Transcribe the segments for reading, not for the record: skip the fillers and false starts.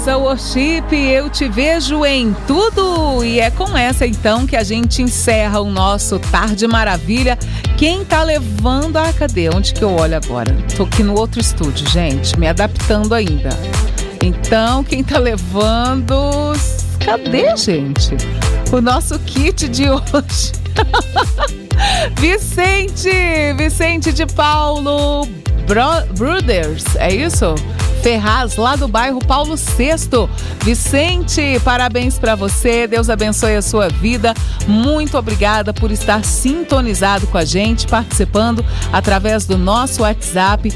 Casa Worship, eu te vejo em tudo. E é com essa então que a gente encerra o nosso Tarde Maravilha. Quem tá levando... Ah, cadê? Onde que eu olho agora? Tô aqui no outro estúdio, gente, me adaptando ainda. Então, quem tá levando... Cadê, gente? O nosso kit de hoje. Vicente de Paulo Brothers, é isso? Ferraz, lá do bairro Paulo VI. Vicente, parabéns para você, Deus abençoe a sua vida. Muito obrigada por estar sintonizado com a gente, participando através do nosso WhatsApp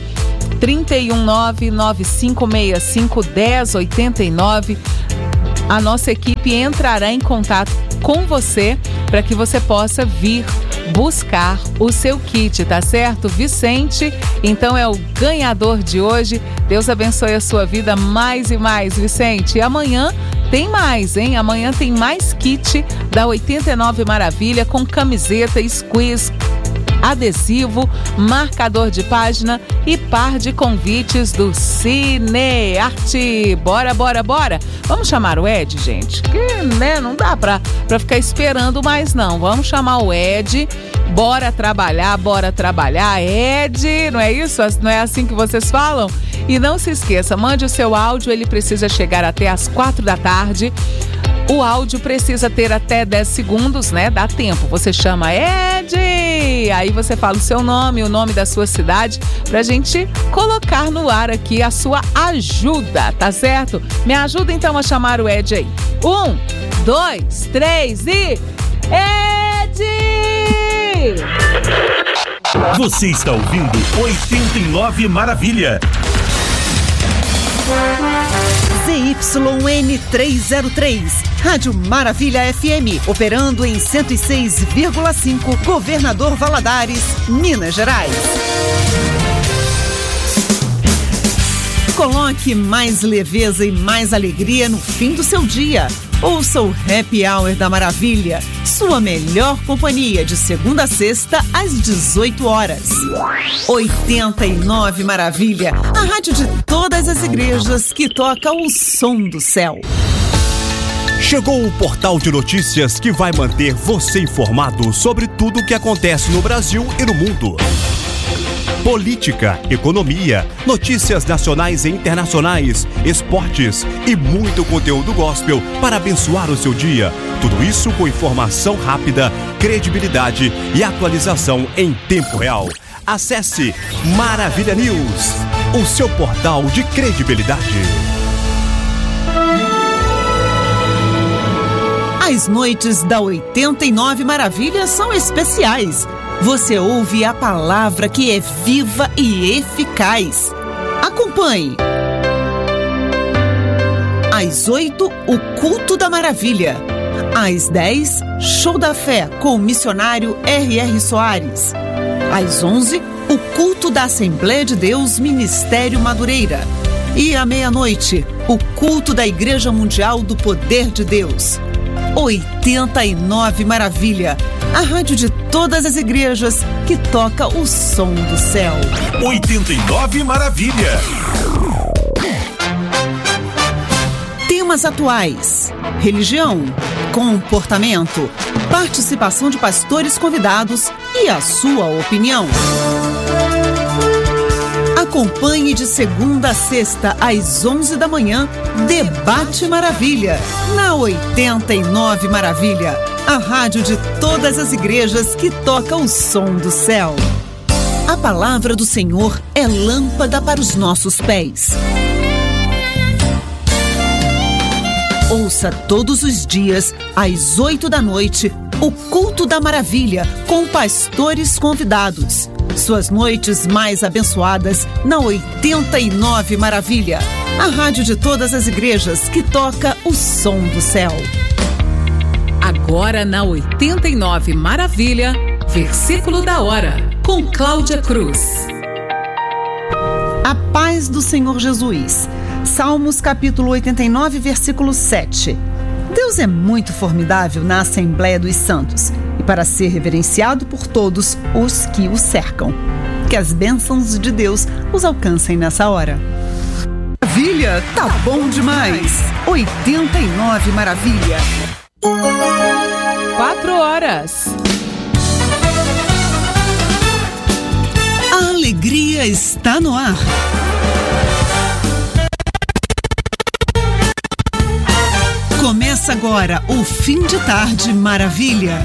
319-9565-1089. A nossa equipe entrará em contato com você para que você possa vir buscar o seu kit, tá certo? Vicente, então é o ganhador de hoje. Deus abençoe a sua vida mais e mais, Vicente. E amanhã tem mais, hein? Amanhã tem mais kit da 89 Maravilha com camiseta, squeeze, adesivo, marcador de página e par de convites do Cinearte. Bora! Vamos chamar o Ed, gente? Que, né, não dá pra ficar esperando mais, não. Vamos chamar o Ed. Bora trabalhar, Ed. Não é isso? Não é assim que vocês falam? E não se esqueça, mande o seu áudio, ele precisa chegar até às 4 da tarde. O áudio precisa ter até 10 segundos, né? Dá tempo. Você chama Ed, aí você fala o seu nome, o nome da sua cidade, pra gente colocar no ar aqui a sua ajuda, tá certo? Me ajuda então a chamar o Ed aí. 1, 2, 3 e... Ed! Você está ouvindo 89 Maravilha. ZYN 303, Rádio Maravilha FM, operando em 106,5, Governador Valadares, Minas Gerais. Coloque mais leveza e mais alegria no fim do seu dia. Ouça o Happy Hour da Maravilha, sua melhor companhia de segunda a sexta às 18 horas. 89 Maravilha, a rádio de todas as igrejas que toca o som do céu. Chegou o portal de notícias que vai manter você informado sobre tudo o que acontece no Brasil e no mundo. Política, economia, notícias nacionais e internacionais, esportes e muito conteúdo gospel para abençoar o seu dia. Tudo isso com informação rápida, credibilidade e atualização em tempo real. Acesse Maravilha News, o seu portal de credibilidade. As noites da 89 Maravilha são especiais. Você ouve a palavra que é viva e eficaz. Acompanhe. Às 8, o Culto da Maravilha. Às 10, Show da Fé com o missionário R.R. Soares. Às 11, o Culto da Assembleia de Deus Ministério Madureira. E à meia-noite, o Culto da Igreja Mundial do Poder de Deus. 89 Maravilha, a rádio de todas as igrejas que toca o som do céu. 89 Maravilha. Temas atuais: religião, comportamento, participação de pastores convidados e a sua opinião. Acompanhe de segunda a sexta às 11 da manhã, Debate Maravilha, na 89 Maravilha, a rádio de todas as igrejas que toca o som do céu. A palavra do Senhor é lâmpada para os nossos pés. Ouça todos os dias, às 8 da noite, o Culto da Maravilha, com pastores convidados. Suas noites mais abençoadas na 89 Maravilha, a rádio de todas as igrejas que toca o som do céu. Agora na 89 Maravilha, versículo da hora, com Cláudia Cruz. A paz do Senhor Jesus. Salmos capítulo 89, versículo 7. Deus é muito formidável na Assembleia dos Santos e para ser reverenciado por todos os que o cercam. Que as bênçãos de Deus os alcancem nessa hora. Maravilha, tá bom demais. 89 Maravilha. 4 horas. A alegria está no ar. Começa agora o Fim de Tarde Maravilha.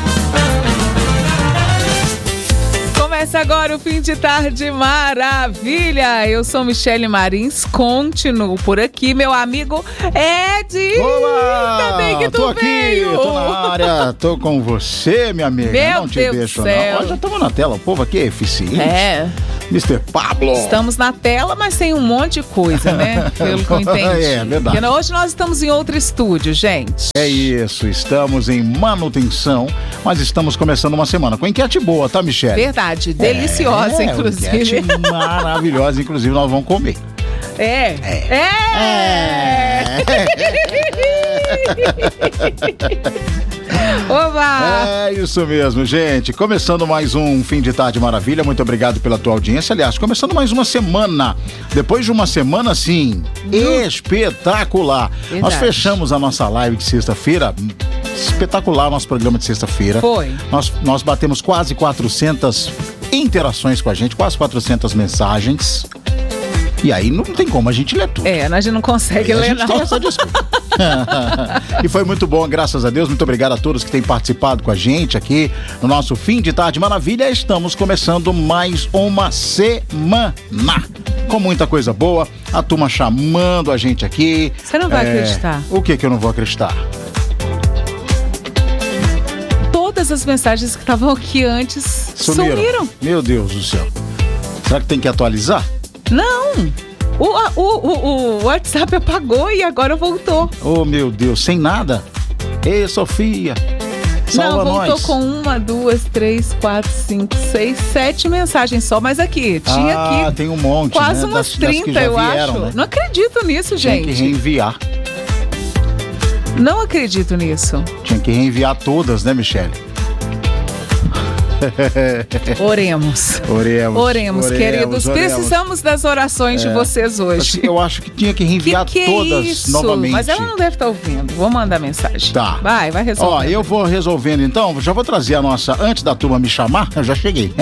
Começa agora o Fim de Tarde Maravilha. Eu sou Michele Marins, continuo por aqui, meu amigo Ed. Olá! Ainda bem que tu veio. Tô na área, tô com você, minha amiga. Meu não te Deus deixo, do céu. não. Ó, já estamos na tela, o povo aqui é eficiente. É. Mr. Pablo. Estamos na tela, mas tem um monte de coisa, né? Pelo que eu entendi. É verdade. Porque hoje nós estamos em outro estúdio, gente. É isso, estamos em manutenção, mas estamos começando uma semana com enquete boa, tá, Michele? Verdade, deliciosa, inclusive. Enquete maravilhosa, inclusive nós vamos comer. Oba! É isso mesmo, gente. Começando mais um Fim de Tarde Maravilha. Muito obrigado pela tua audiência. Aliás, começando mais uma semana. Depois de uma semana, assim, espetacular. Verdade. Nós fechamos a nossa live de sexta-feira. Espetacular nosso programa de sexta-feira. Foi. Nós batemos quase 400 interações com a gente, quase 400 mensagens. E aí não tem como a gente ler tudo. A gente não consegue ler, não. Tem essa desculpa. E foi muito bom, graças a Deus. Muito obrigado a todos que têm participado com a gente aqui no nosso Fim de Tarde Maravilha. Estamos começando mais uma semana com muita coisa boa. A turma chamando a gente aqui. Você não vai acreditar. O que eu não vou acreditar? Todas as mensagens que estavam aqui antes sumiram. Meu Deus do céu. Será que tem que atualizar? Não! O WhatsApp apagou e agora voltou. Oh, meu Deus, sem nada? Ei, Sofia, salva nós. Não, voltou nós. com 1, 2, 3, 4, 5, 6, 7 mensagens só, mas aqui, tinha aqui tem um monte, quase né? umas das 30, que já eu vieram, acho. né? Não acredito nisso, gente. Tinha que reenviar. Não acredito nisso. Tinha que reenviar todas, né, Michele? Oremos, queridos. Precisamos das orações de vocês hoje. Eu acho que tinha que reenviar todas isso? novamente. Mas ela não deve estar ouvindo. Vou mandar mensagem. Tá. Vai resolver. Ó, eu vou resolvendo então. Já vou trazer a nossa. Antes da turma me chamar, eu já cheguei.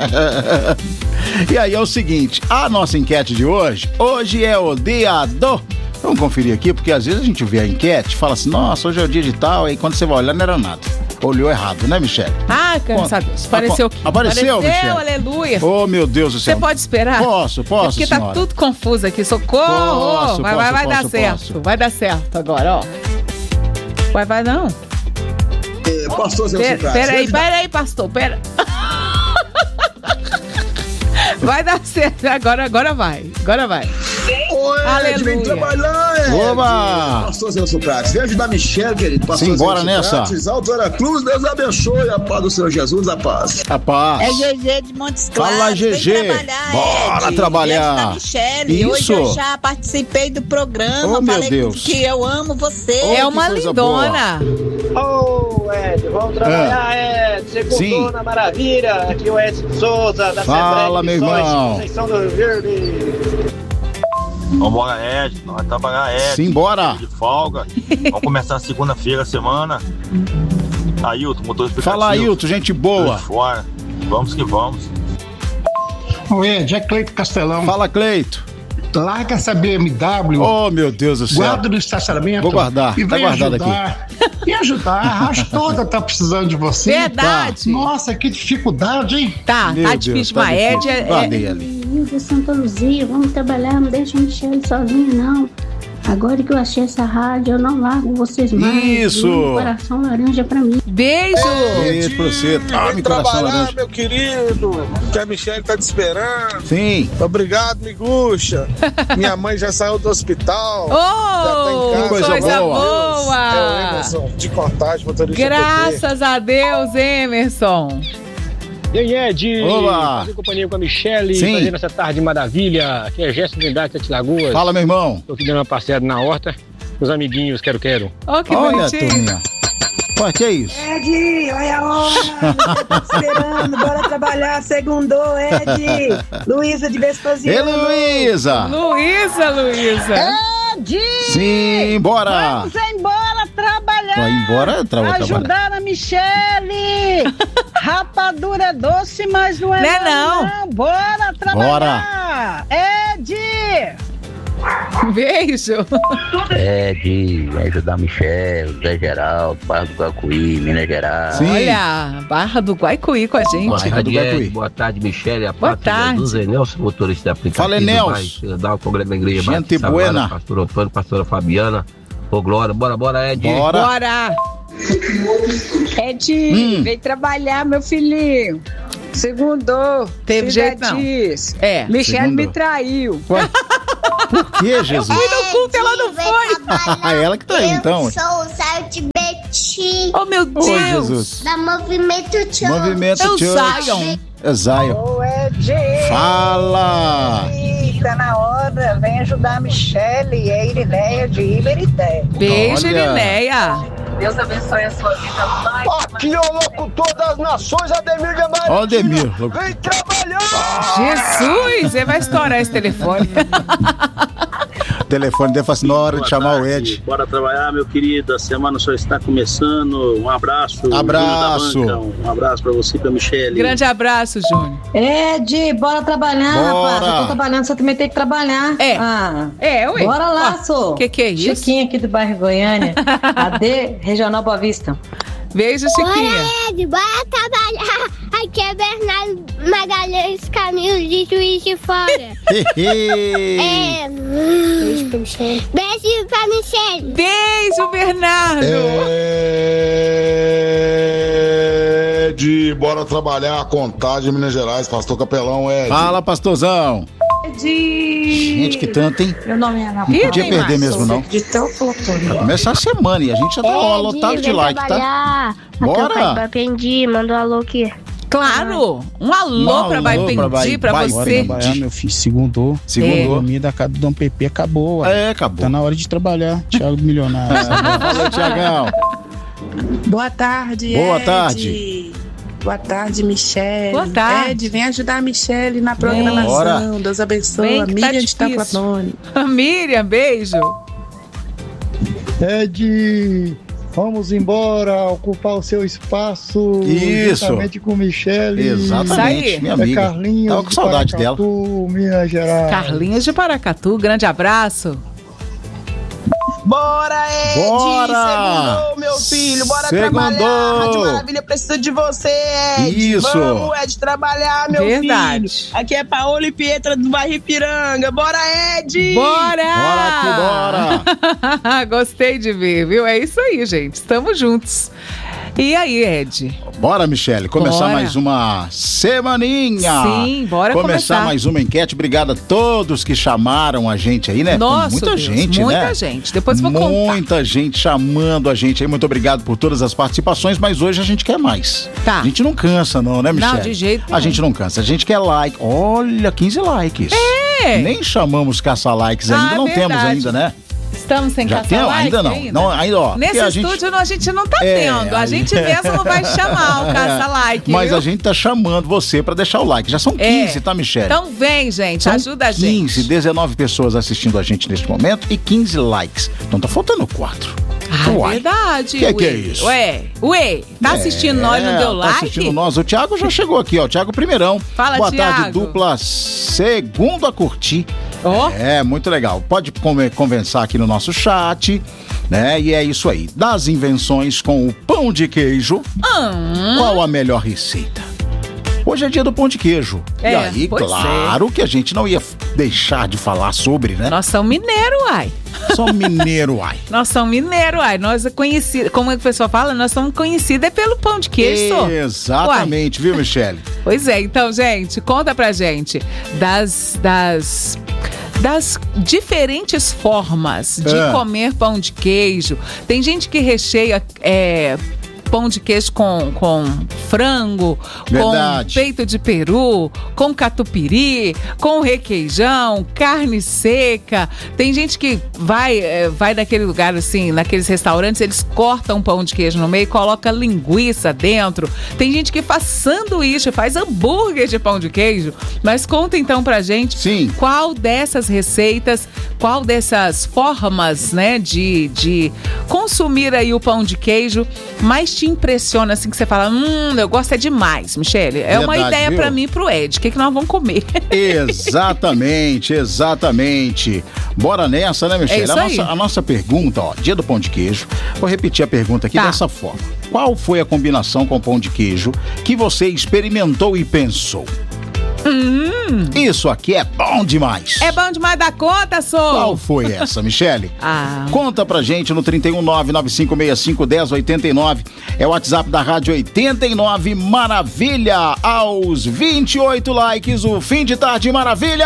E aí é o seguinte: a nossa enquete de hoje é o dia do. Vamos conferir aqui, porque às vezes a gente vê a enquete e fala assim: nossa, hoje é o dia de tal. Aí quando você vai olhar, não era nada. Olhou errado, né, Michele? Graças a Deus. Apareceu aqui. Apareceu, Michele? Aleluia. Oh, meu Deus do céu. Você pode esperar? Posso, porque senhora. tá tudo confuso aqui. Socorro. Vai dar certo. Vai dar certo agora, ó. Vai não. Pastor Zé Peraí, pastor. Pera. Vai dar certo. Agora vai. Oi, Aleluia. vem trabalhar, Ed. Oba! Pastor Zé Socrates, vem ajudar a Michele, querido. Pastor Simbora Zé nessa. Alto Vera Cruz, Deus abençoe. A paz do Senhor Jesus, a paz. A paz. É GG de Montes Claros. Fala, GG. Bora Ed. trabalhar. Da Michele. Hoje Isso. eu já participei do programa. Oh, meu falei Deus. que eu amo você. É uma coisa lindona. Ô, Ed, vamos trabalhar, Ed. Segundou Sim. na maravilha. Aqui o Ed Souza, da Fala, Assembleia de meu Missões, irmão. Conceição do Rio Verde. Vambora, Ed. Nós trabalhar, Ed. Simbora. De folga. Vamos começar segunda-feira a semana. Ailton, motorista aplicativo. Fala, Ailton, gente boa. Fora. Vamos que vamos. Ô Ed, é Cleito Castelão. Fala, Cleito. Larga essa BMW. Oh, meu Deus do céu. Guarda no estacionamento. Vou guardar, E tá vem guardado ajudar. E ajudar. A Rádio toda tá precisando de você. Verdade. Nossa, que dificuldade, hein? Tá Meu difícil, Deus, tá mas Ed difícil. Guardei ali. Nilda Santa Luzia, vamos trabalhar, não deixa a Michele sozinha, não. Agora que eu achei essa rádio, eu não largo vocês mais. Isso. Um coração laranja pra mim. Beijo! Beijo pra você. Tome coração trabalhar, laranja. meu querido, que a Michele tá te esperando. Sim. Obrigado, miguxa. Minha mãe já saiu do hospital. Oh, coisa boa. É o Emerson, de Contagem, motorista Graças a Deus, Emerson. E aí, Ed? Olá. Fazendo companhia com a Michele, Sim. fazendo essa tarde maravilha. Aqui é Jéssica Unidade de Sete Lagoas. Fala, meu irmão. Tô aqui dando uma passeada na horta. Com os amiguinhos, quero. Oh, que Olha, bonitinho. turminha. Ué, que é isso? Ed, olha a hora. Eu tô te esperando. Bora trabalhar. Segundou, Ed. Luísa de Vespasiano. Ei, Luísa. Luísa. Ed. Sim, bora. Vamos embora trabalhar. Vai embora trabalhar. Ajudar a Michele. Rapadura é doce, mas não é não. Bora trabalhar. Ed. Beijo. Ed, vai ajudar a Michele, Zé Geraldo, Barra do Guacuí, Minas Gerais. Sim. Olha, Barra do Guaicuí com a gente. Barra do Guacuí. Boa tarde, Michele. A boa tarde. Do Zé Nelson, motorista da aplicativa. Fala, Nelson. Dá o programa da igreja. Gente buena. Pastor Antônio, pastora Fabiana. Ô, Glória, bora, Ed. Bora. Ed, vem trabalhar, meu filhinho. Segundou. Teve jeito não. É. Michele me traiu. Ué? Por que, Jesus? Eu fui no culto, ela não foi. Ah, ela que tá aí, então. Eu sou o Zion de Betim. Oh, meu Deus. Oi, Jesus. Da Movimento Church. Movimento Church. Zion. É Zion. Ô, Ed. Fala. Tá na hora. Vem ajudar a Michele e a Irineia de Iberité. Beijo, Irineia. Deus abençoe a sua vida mais. Aqui é o locutor das nações, Ademir de Maria. Ó, Ademir. Vem trabalhar! Jesus, ele vai estourar esse telefone. O telefone deve fazer na hora de chamar o Ed. Bora trabalhar, meu querido. A semana só está começando. Um abraço. Abraço. Um abraço pra você e pra Michele. Grande abraço, Júnior. Ed, bora trabalhar, rapaz. Eu tô trabalhando, você também tem que trabalhar. Ué. Bora lá, sô. Que é isso? Chiquinha aqui do bairro Goiânia. AD Regional Boa Vista. Beijo, Chiquinha. Bora, Ed, bora trabalhar. Aqui é Bernardo Magalhães, caminho de Juiz de Fora. Beijo pra Michele. Beijo pra Michele. Beijo, Bernardo. Ed, bora trabalhar a Contagem, Minas Gerais. Pastor Capelão, Ed. Fala, pastorzão. Gente, que tanto, hein? Meu nome é Ana Não podia perder mesmo, não. De tão flotando. Vai começar a semana e a gente já tá lotado de like, tá? Bora! Aprendi, mandou alô aqui. Claro! Um alô pra Baipendi, pra você. Bora trabalhar, meu filho. Segundou. A comida da casa do Dom Pepe acabou. Ué. Acabou. Tá na hora de trabalhar. Thiago do Milionário. Falou, Thiagão. Boa tarde, Boa Ed. tarde. Boa tarde, Michele. Boa tarde. Ed, vem ajudar a Michele na programação. Deus abençoe. A Miriam de Taquatone. Miriam, beijo. Ed, vamos embora ocupar o seu espaço. Isso. Juntamente com Michele. Exatamente, minha amiga. Carlinhos. Tava com saudade dela. Minas Gerais. Carlinhos de Paracatu, grande abraço. Bora, Ed! Segundou, meu filho! Bora trabalhar! Rádio Maravilha precisa de você, Ed! Isso! Vamos, Ed, trabalhar, meu filho! Aqui é Paola e Pietra do bairro Ipiranga! Bora, Ed! Bora! Bora que bora! Gostei de ver, viu? É isso aí, gente. Estamos juntos. E aí, Ed? Bora, Michele, começar mais uma semaninha. Sim, bora começar mais uma enquete. Obrigado a todos que chamaram a gente aí, né? Nossa, muita gente, né? Muita gente. Depois vou contar. Muita gente chamando a gente aí. Muito obrigado por todas as participações, mas hoje a gente quer mais. Tá. A gente não cansa não, né, Michele? Não, de jeito nenhum. A gente não cansa. A gente quer like. Olha, 15 likes. Nem chamamos caça-likes ainda. Não temos ainda, né? Estamos sem caça-like? Ainda não. Não, ainda, ó, nesse estúdio a gente não tá tendo. A gente mesmo não vai chamar o caça-like. Mas viu? a gente tá chamando você pra deixar o like. Já são 15, tá, Michele? Então vem, gente. São ajuda a gente. 15, 19 pessoas assistindo a gente neste momento e 15 likes. Então tá faltando 4. Verdade. Que é isso? Ué, tá assistindo nós, não deu like? Tá assistindo nós. O Thiago já chegou aqui, ó. Thiago Primeirão. Fala, Boa Thiago. tarde, dupla. Segundo a curtir. Oh. Muito legal. Pode conversar aqui no nosso chat, né? E é isso aí. Das invenções com o pão de queijo, qual a melhor receita? Hoje é dia do pão de queijo. E aí, claro que a gente não ia deixar de falar sobre, né? Nós somos mineiro, uai. Somos mineiro, uai. Nós somos mineiro, uai. Nós é conhecido, como a pessoa fala, nós somos conhecidos pelo pão de queijo. Exatamente, viu, Michele? Pois é, então, gente, conta pra gente das diferentes formas de comer pão de queijo. Tem gente que recheia pão de queijo com frango, Verdade. com peito de peru, com catupiry, com requeijão, carne seca. Tem gente que vai naquele lugar assim, naqueles restaurantes, eles cortam um pão de queijo no meio e coloca linguiça dentro. Tem gente que faz sanduíche, faz hambúrguer de pão de queijo. Mas conta então pra gente qual dessas receitas, qual dessas formas, né, de consumir aí o pão de queijo mais te impressiona, assim, que você fala, eu gosto demais, Michele. É uma ideia pra mim e pro Ed. O que nós vamos comer? Exatamente. Bora nessa, né, Michele? A nossa pergunta, ó, dia do pão de queijo. Vou repetir a pergunta aqui dessa forma. Qual foi a combinação com pão de queijo que você experimentou e pensou? Isso aqui é bom demais. É bom demais da conta, Qual foi essa, Michele? Conta pra gente no 31995651089. É o WhatsApp da Rádio 89 Maravilha. Aos 28 likes, o Fim de Tarde Maravilha.